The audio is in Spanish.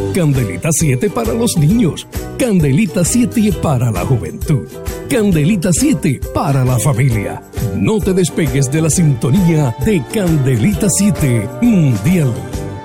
Candelita 7 para los niños. Candelita 7 para la juventud. Candelita 7 para la familia. No te despegues de la sintonía de Candelita 7 Mundial.